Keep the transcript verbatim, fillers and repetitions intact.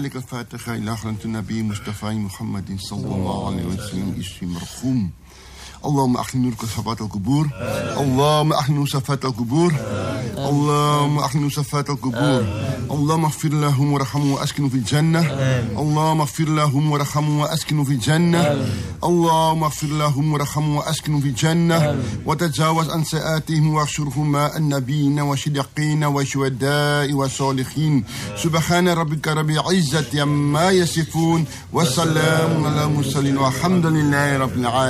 كذلك الفاتحة إلى حضرة النبي مصطفى محمد صلى الله عليه وسلم اسم مرحوم. اللهم أحسن نورك صفات القبور. اللهم أحسن صفات القبور. اللهم أحسن صفات القبور. اللهم اغفر لهم وارحمهم وأسكنوا في الجنة. اللهم اغفر لهم وارحمهم وأسكنوا في الجنة. اللهم اغفر لهم وارحمهم وأسكنوا في الجنة. وتجاوز عن سيئاتهم واحشرهم مع النبيين والصديقين والشهداء والصالحين. سبحان ربك رب العزة عما يصفون وسلام على المرسلين والحمد لله رب العالمين.